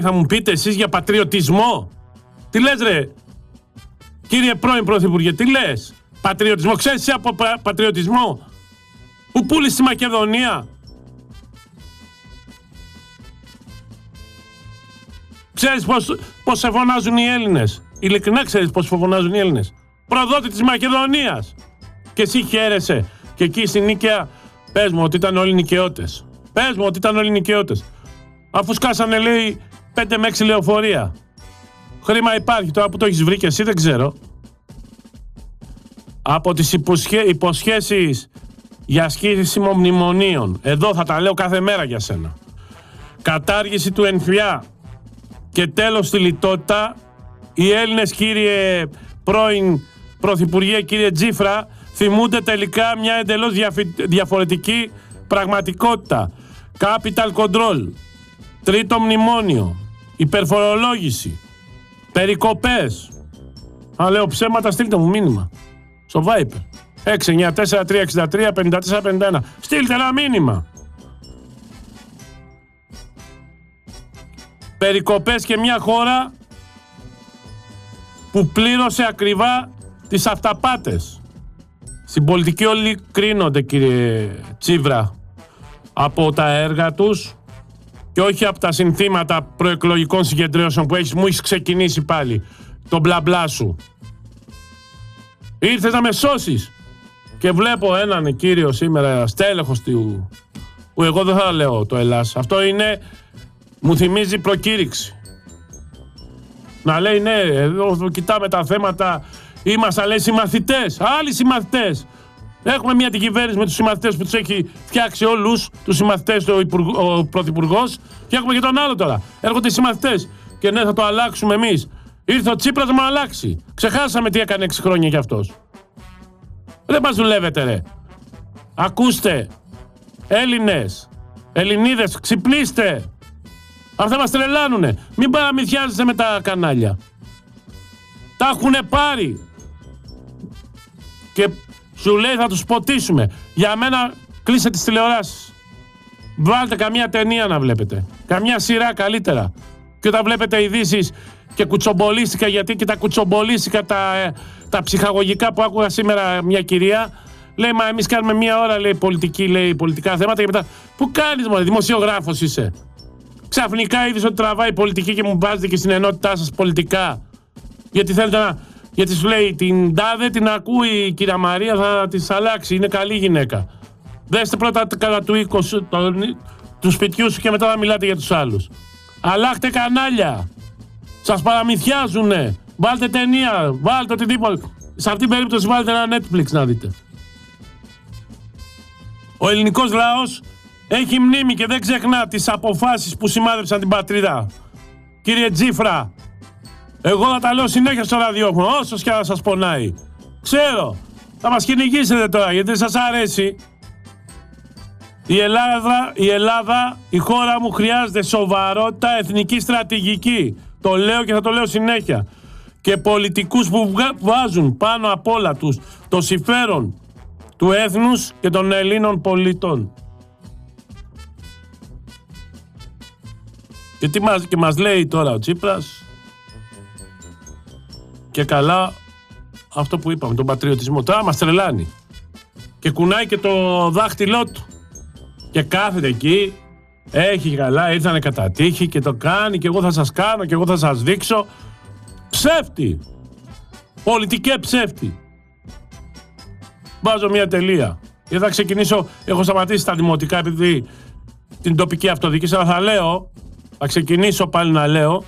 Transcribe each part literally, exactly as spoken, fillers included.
Θα μου πείτε εσείς για πατριωτισμό. Τι λες ρε, κύριε πρώην Πρωθυπουργέ, τι λες? Πατριωτισμό, ξέρεις εσύ από πα, πατριωτισμό? Που πούλησε στη Μακεδονία. Ξέρεις πώς, πώς σε φωνάζουν οι Έλληνες? Ειλικρινά ξέρεις πώς σε φωνάζουν οι Έλληνες? Προδότη της Μακεδονίας. Και εσύ χαίρεσαι. Και εκεί στην Νίκαια πες μου ότι ήταν όλοι νοικαιώτες. Πες μου ότι ήταν όλοι νοικαιώτες. Αφού σκάσανε λέει πέντε με έξι λεωφορεία. Χρήμα υπάρχει, τώρα που το έχεις βρει και εσύ δεν ξέρω. Από τις υποσχέ... υποσχέσεις για ασκήσιμο μνημονίων, εδώ θα τα λέω κάθε μέρα για σένα. Κατάργηση του ΕΝΦΙΑ και τέλος στη λιτότητα, οι Έλληνες, κύριε πρώην Πρωθυπουργέ, κύριε Τζίφρα, θυμούνται τελικά μια εντελώς διαφη... διαφορετική πραγματικότητα. Capital control, τρίτο μνημόνιο, υπερφορολόγηση, περικοπές. Αν λέω ψέματα, στείλτε μου μήνυμα στο Viper έξι εννιά τέσσερα τρία έξι τρία πέντε τέσσερα πενήντα ένα. Στείλτε ένα μήνυμα. Περικοπές και μια χώρα που πλήρωσε ακριβά τις αυταπάτες. Στην πολιτική όλοι κρίνονται, κύριε Τσίβρα, από τα έργα τους και όχι από τα συνθήματα προεκλογικών συγκεντρώσεων που έχεις, μου έχεις ξεκινήσει πάλι το μπλα μπλα σου. Ήρθες να με σώσεις και βλέπω έναν κύριο σήμερα στέλεχος του, που εγώ δεν θα λέω το Ελλάς. Αυτό είναι, μου θυμίζει προκήρυξη. Να λέει ναι, εδώ κοιτάμε τα θέματα, είμαστε λέει συμμαθητές, άλλοι συμμαθητές. Έχουμε μια την κυβέρνηση με τους συμμαθητές που τους έχει φτιάξει όλους τους συμμαθητές ο, ο Πρωθυπουργός και έχουμε και τον άλλο τώρα. Έρχονται οι συμμαθητές και ναι, θα το αλλάξουμε εμείς. Ήρθε ο Τσίπρας να μου αλλάξει. Ξεχάσαμε τι έκανε έξι χρόνια κι αυτός. Δεν μας δουλεύετε ρε. Ακούστε, Έλληνες, Ελληνίδες, ξυπνήστε. Αυτά μας τρελάνουνε. Μην παραμυθιάζεστε με τα κανάλια. Τα έχουνε πάρει. Και σου λέει θα τους ποτίσουμε. Για μένα κλείσε τις τηλεοράσεις. Βάλτε καμία ταινία να βλέπετε. Καμιά σειρά καλύτερα. Και όταν βλέπετε ειδήσεις και κουτσομπολίστικα, γιατί και τα κουτσομπολίστικα, τα, τα ψυχαγωγικά που άκουγα σήμερα μια κυρία, λέει μα εμείς κάνουμε μια ώρα λέει πολιτική, λέει πολιτικά θέματα και μετά που κάνεις μωρέ, δημοσιογράφος είσαι. Ξαφνικά είδες ότι τραβάει πολιτική και μου βάζετε και στην ενότητά σας πολιτικά. Γιατί θέλετε να... Γιατί σου λέει την τάδε την ακούει η κυρία Μαρία, θα της αλλάξει, είναι καλή γυναίκα. Δέστε πρώτα κατά του οίκου του σπιτιού σου και μετά θα μιλάτε για τους άλλους. Αλλάχτε κανάλια. Σας παραμυθιάζουνε. Βάλτε ταινία, βάλτε οτιδήποτε. Σε αυτήν την περίπτωση βάλτε ένα Netflix να δείτε. Ο ελληνικός λαός έχει μνήμη και δεν ξεχνά τις αποφάσεις που σημάδεψαν την πατρίδα. Κύριε Τζίφρα, εγώ θα τα λέω συνέχεια στο ραδιόφωνο, όσο και να σας πονάει. Ξέρω, θα μας κυνηγήσετε τώρα γιατί δεν σας αρέσει. Η Ελλάδα, η Ελλάδα, η χώρα μου χρειάζεται σοβαρότητα, εθνική στρατηγική. Το λέω και θα το λέω συνέχεια. Και πολιτικούς που βάζουν πάνω απ' όλα τους το συμφέρον του έθνους και των Ελλήνων πολιτών. Και τι μας, και μας λέει τώρα ο Τσίπρας, και καλά αυτό που είπαμε, τον πατριωτισμό. Τώρα μας τρελάνει. Και κουνάει και το δάχτυλό του. Και κάθεται εκεί, έχει καλά, ήρθανε κατά τύχη και το κάνει και εγώ θα σας κάνω και εγώ θα σας δείξω. Ψεύτη. Πολιτικέ ψεύτη. Βάζω μια τελεία. Και θα ξεκινήσω, έχω σταματήσει τα δημοτικά επειδή την τοπική αυτοδιοίκηση, αλλά θα λέω, θα ξεκινήσω πάλι να λέω.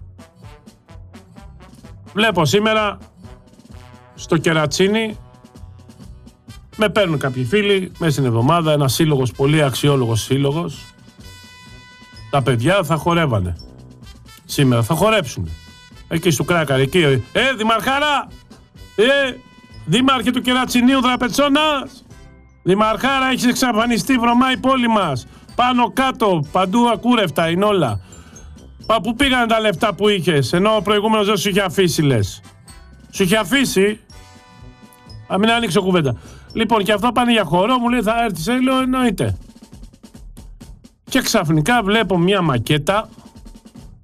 Βλέπω σήμερα στο Κερατσίνι με παίρνουν κάποιοι φίλοι μέσα στην εβδομάδα, ένας σύλλογος, πολύ αξιόλογος σύλλογος. Τα παιδιά θα χορεύανε. Σήμερα θα χορέψουν. Εκεί στο Κράκαρ, εκεί. Ε, Δημαρχάρα! Ε, Δήμαρχε του Κερατσινίου Δραπετσόνας! Δημαρχάρα, έχεις εξαφανιστεί, βρωμάει η πόλη μας. Πάνω κάτω, παντού ακούρευτα είναι όλα. Πα, πού πήγαν τα λεφτά που είχες, ενώ ο προηγούμενος δεν σου είχε αφήσει, λες. Σου είχε αφήσει. Α, μην ανοίξω κουβέντα. Λοιπόν, και αυτό πάνε για χορό, μου λέει θα έρθεις, λέω εννοείται. Και ξαφνικά βλέπω μια μακέτα